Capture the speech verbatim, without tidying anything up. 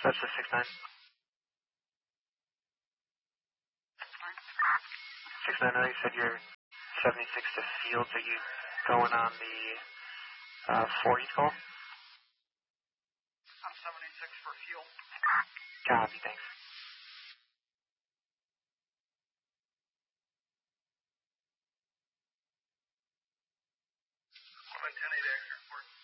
That's the six nine. six nine, I know you said you're seventy-six to Fields. Are you going on the uh, four east call? I'm seventy-six for fuel. Copy, thanks. ten eight acre.